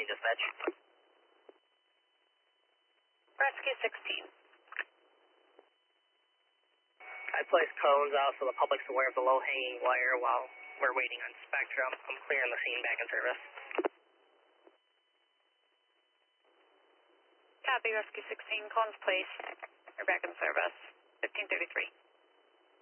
dispatch. Rescue 16. I placed cones out so the public's aware of the low-hanging wire while we're waiting on Spectrum. I'm clearing the scene back in service. Copy, Rescue 16, cones placed. You're back in service. 1533.